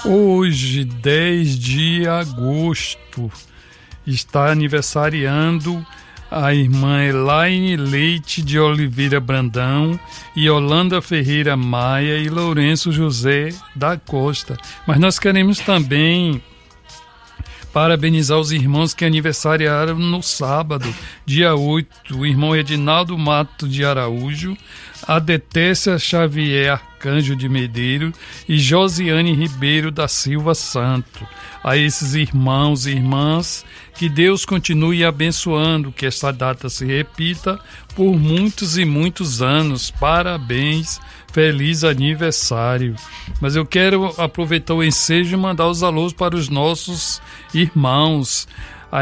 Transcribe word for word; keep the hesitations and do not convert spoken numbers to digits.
Hoje, dez de agosto, está aniversariando a irmã Elaine Leite de Oliveira Brandão e Yolanda Ferreira Maia e Lourenço José da Costa. Mas nós queremos também parabenizar os irmãos que aniversariaram no sábado, dia oito, o irmão Edinaldo Mato de Araújo, a Detécia Xavier Arcanjo de Medeiro e Josiane Ribeiro da Silva Santo. A esses irmãos e irmãs, que Deus continue abençoando, que esta data se repita por muitos e muitos anos. Parabéns, feliz aniversário. Mas eu quero aproveitar o ensejo e mandar os alôs para os nossos irmãos.